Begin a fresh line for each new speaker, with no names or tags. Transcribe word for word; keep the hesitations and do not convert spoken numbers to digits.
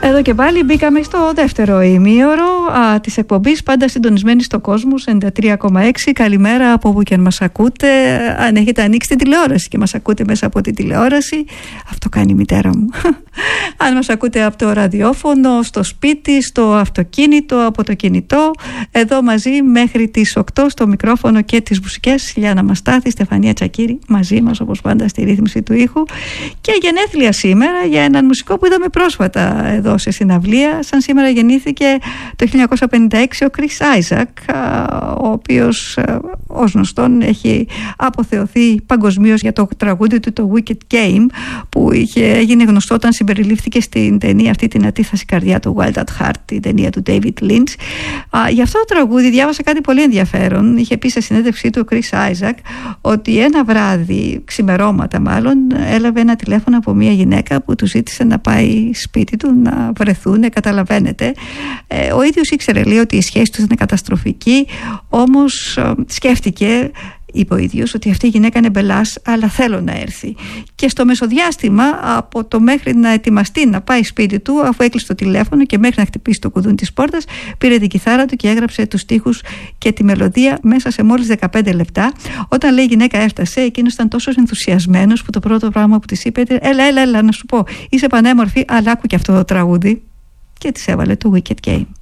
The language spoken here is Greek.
Εδώ και πάλι μπήκαμε στο δεύτερο ημίωρο α, της εκπομπής, πάντα συντονισμένοι στο Κόσμος ενενήντα τρία κόμμα έξι. Καλημέρα από όπου και αν μας ακούτε. Αν έχετε ανοίξει την τηλεόραση και μας ακούτε μέσα από την τηλεόραση, αυτό κάνει η μητέρα μου. Αν μας ακούτε από το ραδιόφωνο, στο σπίτι, στο αυτοκίνητο, από το κινητό, εδώ μαζί μέχρι τις οκτώ στο μικρόφωνο και τις μουσικές. Λιάννα Μαστάθη, Στεφανία Τσακύρη μαζί μας όπως πάντα στη ρύθμιση του ήχου. Και γενέθλια σήμερα για έναν μουσικό που είδαμε πρόσφατα εδώ σε συναυλία. Σαν σήμερα γεννήθηκε το χίλια εννιακόσια πενήντα έξι ο Chris Isaak, ο οποίος ως γνωστόν έχει αποθεωθεί παγκοσμίως για το τραγούδι του το Wicked Game, που είχε, έγινε γνωστό όταν συμπεριλήφθηκε στην ταινία αυτή, την Ατίθαση καρδιά του Wild at Heart, την ταινία του David Lynch. Γι' αυτό το τραγούδι διάβασα κάτι πολύ ενδιαφέρον. Είχε πει σε συνέντευξή του ο Chris Isaak ότι ένα βράδυ, ξημερώματα μάλλον, έλαβε ένα τηλέφωνο από μια γυναίκα που του ζήτησε να πάει σπίτι του να βρεθούν, καταλαβαίνετε. Ε, ο ίδιος ήξερε, λέει, ότι η σχέση του ήταν καταστροφική, όμως ε, σκέφτηκε, είπε ο ίδιος, ότι αυτή η γυναίκα είναι μπελάς, αλλά θέλω να έρθει. Και στο μεσοδιάστημα, από το μέχρι να ετοιμαστεί να πάει σπίτι του, αφού έκλεισε το τηλέφωνο και μέχρι να χτυπήσει το κουδούνι της πόρτας, πήρε την κιθάρα του και έγραψε τους στίχους και τη μελωδία μέσα σε μόλις δεκαπέντε λεπτά. Όταν, λέει, η γυναίκα έφτασε, εκείνος ήταν τόσο ενθουσιασμένος που το πρώτο πράγμα που της είπε: Έλα, έλα, έλα, να σου πω, είσαι πανέμορφη, αλλά άκου και αυτό το τραγούδι. Και της έβαλε το Wicked Game.